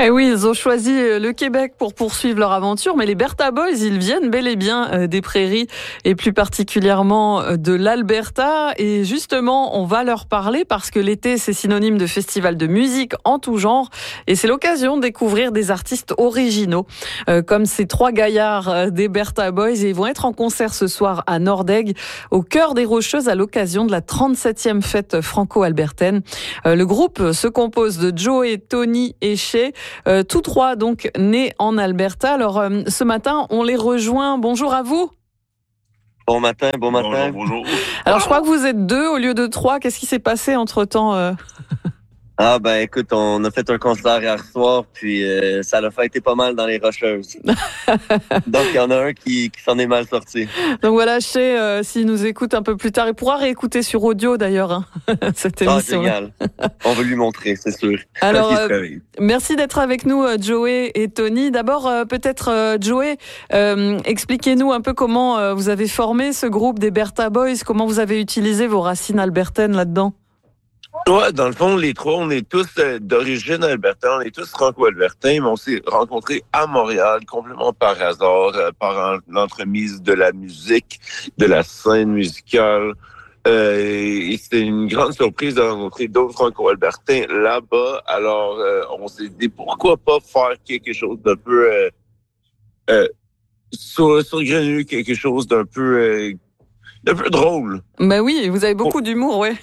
Et oui, ils ont choisi le Québec pour poursuivre leur aventure, mais les Bertha Boys, ils viennent bel et bien des prairies et plus particulièrement de l'Alberta. Et justement, on va leur parler parce que l'été, c'est synonyme de festival de musique en tout genre et c'est l'occasion de découvrir des artistes originaux comme ces trois gaillards des Bertha Boys. Et ils vont être en concert ce soir à Nordegg, au cœur des Rocheuses, à l'occasion de la 37e fête franco-albertaine. Le groupe se compose de Joey, Tony et Shay. Tous trois donc nés en Alberta. Alors ce matin, on les rejoint. Bonjour à vous. Bon matin, bon matin. Bonjour. Alors je crois que vous êtes deux au lieu de trois. Qu'est-ce qui s'est passé entre-temps Ah ben écoute, on a fait un concert hier soir, puis ça l'a fait pas mal dans les Rocheuses. Donc il y en a un qui s'en est mal sorti. Donc voilà, Shay, s'il nous écoute un peu plus tard, il pourra réécouter sur audio d'ailleurs cette émission. Ah génial. On veut lui montrer, c'est sûr. Alors merci d'être avec nous, Joey et Tony. D'abord peut-être Joey, expliquez-nous un peu comment vous avez formé ce groupe des Bertha Boys, comment vous avez utilisé vos racines albertaines là-dedans. Ouais, dans le fond, les trois, on est tous d'origine albertaine, on est tous franco-albertains, mais on s'est rencontrés à Montréal, complètement par hasard, par l'entremise de la musique, de la scène musicale. Et c'était une grande surprise de rencontrer d'autres franco-albertains là-bas. Alors, on s'est dit, pourquoi pas faire quelque chose d'un peu surgrenu, quelque chose d'un peu drôle. Ben oui, vous avez beaucoup d'humour, ouais.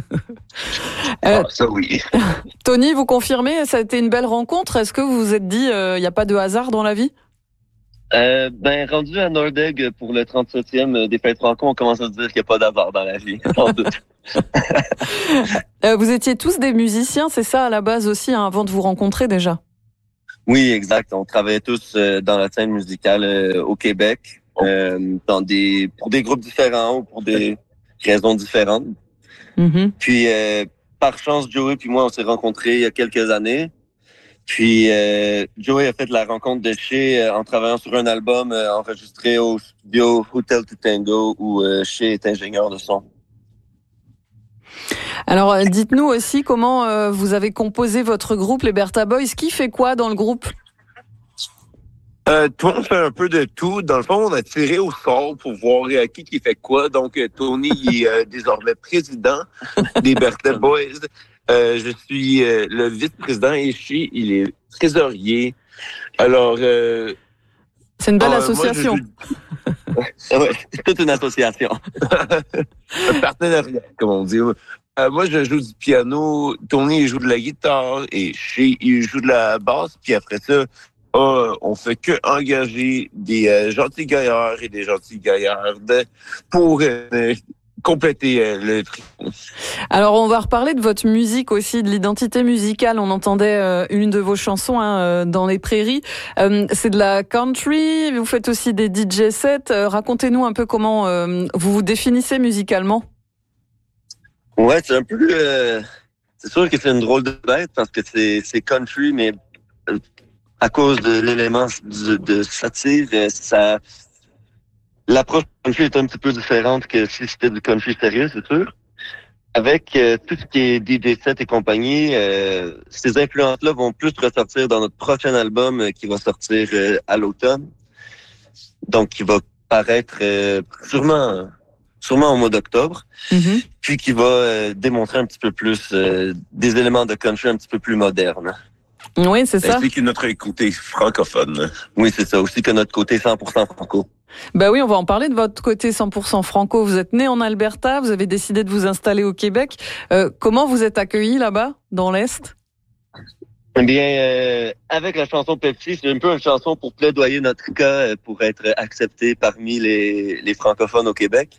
Ça oui. Tony, vous confirmez, ça a été une belle rencontre. Est-ce que vous vous êtes dit, il n'y a pas de hasard dans la vie? Ben rendu à Nordegg pour le 37e des Fêtes Franco, on commence à se dire qu'il n'y a pas d'hasard dans la vie, sans doute. Vous étiez tous des musiciens, c'est ça à la base aussi, hein, avant de vous rencontrer déjà? Oui, exact. On travaillait tous dans la scène musicale au Québec. Pour des groupes différents ou pour des raisons différentes. Mm-hmm. Puis, par chance, Joey puis moi, on s'est rencontrés il y a quelques années. Puis, Joey a fait la rencontre de Shay en travaillant sur un album enregistré au studio Hotel to Tango où Shay est ingénieur de son. Alors, dites-nous aussi comment vous avez composé votre groupe, les Bertha Boys. Qui fait quoi dans le groupe? Tout le monde fait un peu de tout. Dans le fond, on a tiré au sort pour voir qui fait quoi. Donc, Tony est désormais président des Bertha Boys. Je suis le vice-président et Shay, il est trésorier. Alors... c'est une belle association. Ouais, c'est toute une association. Un partenariat, comme on dit. Moi, je joue du piano. Tony, il joue de la guitare. Et Shay, il joue de la basse. Puis après ça... on fait que engager des gentils gaillards et des gentilles gaillardes pour compléter le tri. Alors, on va reparler de votre musique aussi, de l'identité musicale. On entendait une de vos chansons dans les prairies. C'est de la country. Vous faites aussi des DJ sets. Racontez-nous un peu comment vous vous définissez musicalement. Ouais, c'est un peu... c'est sûr que c'est une drôle de bête parce que c'est country, mais... à cause de l'élément de satire, l'approche du country est un petit peu différente que si c'était du country sérieux, c'est sûr. Avec tout ce qui est DJ set et compagnie, ces influences-là vont plus ressortir dans notre prochain album qui va sortir à l'automne. Donc, qui va paraître sûrement au mois d'octobre. Mm-hmm. Puis qui va démontrer un petit peu plus des éléments de country un petit peu plus modernes. Oui, c'est ça. Ainsi que notre côté francophone. Oui, c'est ça. Aussi que notre côté 100% franco. Ben oui, on va en parler de votre côté 100% franco. Vous êtes né en Alberta, vous avez décidé de vous installer au Québec. Comment vous êtes accueillis là-bas, dans l'Est? Eh bien, avec la chanson Pepsi, c'est un peu une chanson pour plaidoyer notre cas pour être accepté parmi les francophones au Québec.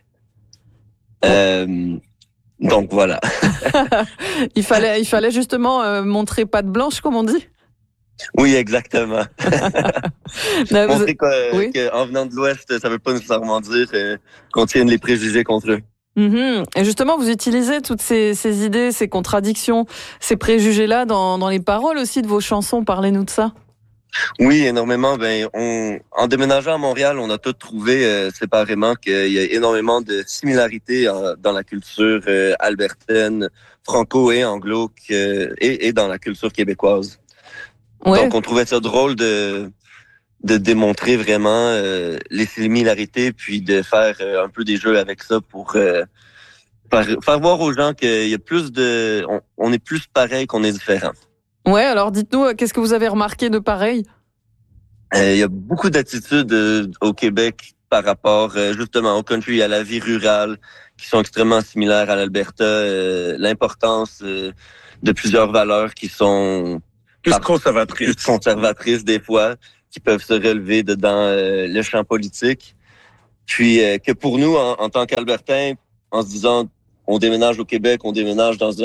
Donc voilà. il fallait justement montrer patte blanche, comme on dit. Oui, exactement. Montrer qu'en venant de l'Ouest, ça veut pas nécessairement dire qu'on tienne les préjugés contre eux. Mm-hmm. Et justement, vous utilisez toutes ces idées, ces contradictions, ces préjugés-là dans les paroles aussi de vos chansons. Parlez-nous de ça. Oui, énormément. En déménageant à Montréal, on a tous trouvé séparément qu'il y a énormément de similarités dans la culture albertaine, franco et anglo, et dans la culture québécoise. Ouais. Donc, on trouvait ça drôle de démontrer vraiment les similarités, puis de faire un peu des jeux avec ça pour faire voir aux gens qu'il y a plus on est plus pareil qu'on est différent. Ouais, alors dites-nous, qu'est-ce que vous avez remarqué de pareil? Il y a beaucoup d'attitudes au Québec par rapport justement au country, à la vie rurale, qui sont extrêmement similaires à l'Alberta. L'importance de plusieurs valeurs qui sont plus conservatrices des fois, qui peuvent se relever dans le champ politique. Puis que pour nous, en tant qu'Albertains, en se disant on déménage au Québec, on déménage dans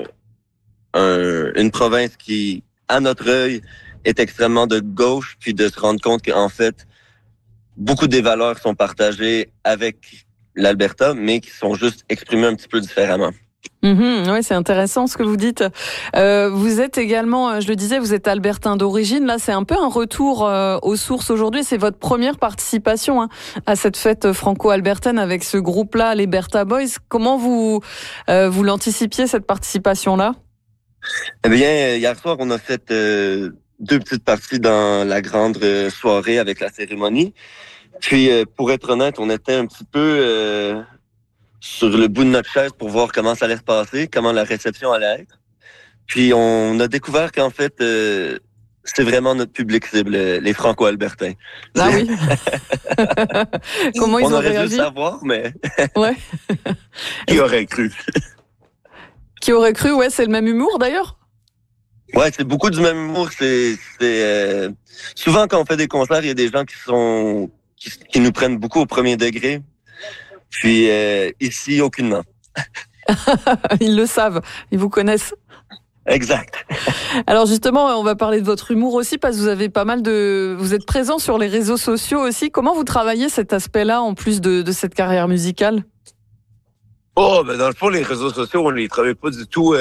une province qui, à notre œil, est extrêmement de gauche, puis de se rendre compte qu'en fait, beaucoup des valeurs sont partagées avec l'Alberta, mais qui sont juste exprimées un petit peu différemment. Oui, c'est intéressant ce que vous dites. Vous êtes également, je le disais, vous êtes albertain d'origine. Là, c'est un peu un retour aux sources aujourd'hui. C'est votre première participation à cette fête franco-albertaine avec ce groupe-là, les Bertha Boys. Comment vous l'anticipiez, cette participation-là? Eh bien, hier soir, on a fait 2 petites parties dans la grande soirée avec la cérémonie. Puis, pour être honnête, on était un petit peu sur le bout de notre chaise pour voir comment ça allait se passer, comment la réception allait être. Puis on a découvert qu'en fait, c'est vraiment notre public cible, les Franco-Albertains. Ah oui. Comment ils ont réagi? On aurait dû le savoir, mais... Ouais. Qui aurait cru? Qui aurait cru, ouais, c'est le même humour d'ailleurs? Ouais, c'est beaucoup du même humour. Souvent quand on fait des concerts, il y a des gens qui nous prennent beaucoup au premier degré. Puis ici, aucunement. Ils le savent, ils vous connaissent. Exact. Alors justement, on va parler de votre humour aussi parce que vous avez vous êtes présent sur les réseaux sociaux aussi. Comment vous travaillez cet aspect-là en plus de cette carrière musicale? Oh, ben dans le fond, les réseaux sociaux, on les travaille pas du tout.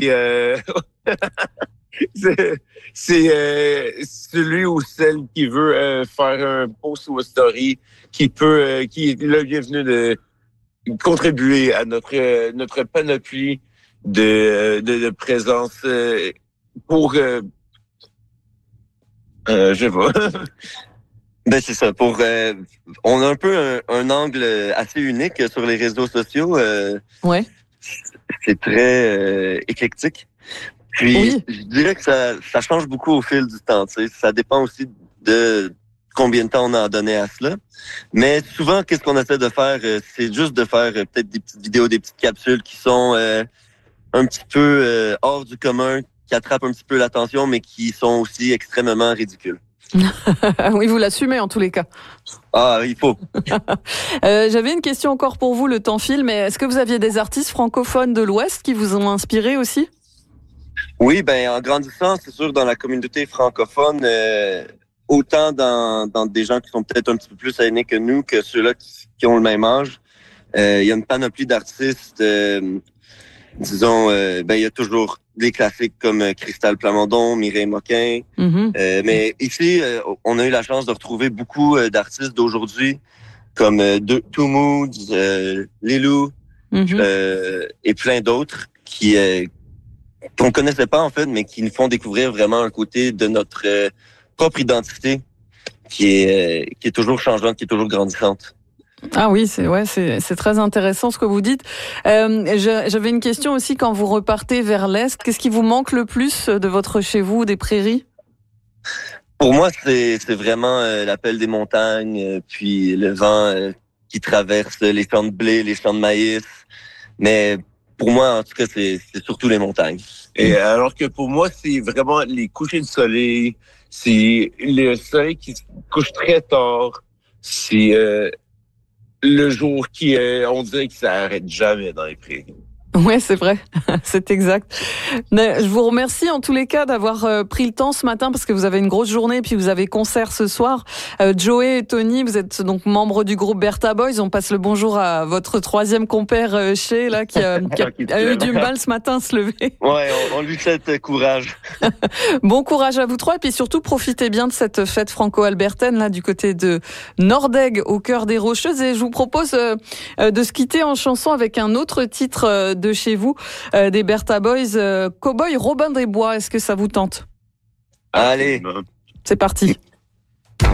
C'est celui ou celle qui veut faire un post ou une story qui est le bienvenu de contribuer à notre panoplie de présence pour je sais pas. Ben c'est ça. On a un peu un angle assez unique sur les réseaux sociaux. Ouais. C'est très éclectique. Puis oui. Je dirais que ça change beaucoup au fil du temps. Tu sais. Ça dépend aussi de combien de temps on a donné à cela. Mais souvent, qu'est-ce qu'on essaie de faire, c'est juste de faire peut-être des petites vidéos, des petites capsules qui sont un petit peu hors du commun, qui attrapent un petit peu l'attention, mais qui sont aussi extrêmement ridicules. Oui, vous l'assumez en tous les cas. Ah, il faut. J'avais une question encore pour vous, le temps file, mais est-ce que vous aviez des artistes francophones de l'Ouest qui vous ont inspiré aussi? Oui, ben en grandissant, c'est sûr, dans la communauté francophone, autant dans des gens qui sont peut-être un petit peu plus aînés que nous, que ceux-là qui ont le même âge. Il y a une panoplie d'artistes, disons, il y a toujours des classiques comme Cristal Plamondon, Mireille Moquin. Mm-hmm. Mais ici, on a eu la chance de retrouver beaucoup d'artistes d'aujourd'hui, comme Two Moods, Lilou, et plein d'autres qu'on connaissait pas en fait, mais qui nous font découvrir vraiment un côté de notre propre identité qui est toujours changeante, qui est toujours grandissante. Ah oui, c'est très intéressant ce que vous dites. J'avais une question aussi, quand vous repartez vers l'Est, qu'est-ce qui vous manque le plus de votre chez vous, des prairies? Pour moi, c'est vraiment l'appel des montagnes, puis le vent qui traverse les champs de blé, les champs de maïs. Mais pour moi, en tout cas, c'est surtout les montagnes. Et alors que pour moi, c'est vraiment les couchers de soleil, c'est le soleil qui se couche très tard, c'est le jour qui on dirait que ça arrête jamais dans les prairies. Ouais, c'est vrai, c'est exact. Mais je vous remercie en tous les cas d'avoir pris le temps ce matin parce que vous avez une grosse journée et puis vous avez concert ce soir. Joey et Tony, vous êtes donc membres du groupe Bertha Boys. On passe le bonjour à votre troisième compère Shea là qui a eu du mal ce matin à se lever. Ouais, on lui souhaite courage. Bon courage à vous trois et puis surtout profitez bien de cette fête franco-albertaine là du côté de Nordegg au cœur des Rocheuses. Et je vous propose de se quitter en chanson avec un autre titre de chez vous, des Bertha Boys, Cowboy Robin des Bois. Est-ce que ça vous tente? Allez. Absolument. C'est parti.